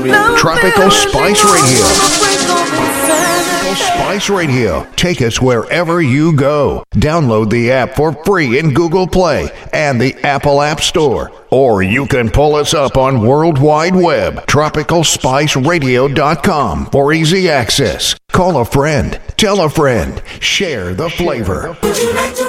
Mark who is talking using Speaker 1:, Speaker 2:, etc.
Speaker 1: Tropical Spice Radio. Tropical Spice Radio. Take us wherever you go. Download the app for free in Google Play and the Apple App Store. Or you can pull us up on World Wide Web, tropicalspiceradio.com for easy access. Call a friend, tell a friend, share the flavor.